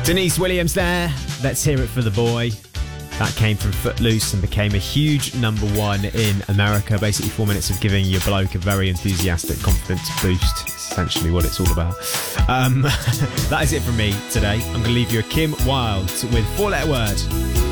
Denise Williams there. Let's hear it for the boy. That came from Footloose and became a huge number one in America. Basically 4 minutes of giving your bloke a very enthusiastic confidence boost. Essentially what it's all about. That is it from me today. I'm going to leave you a Kim Wilde with 4-letter word.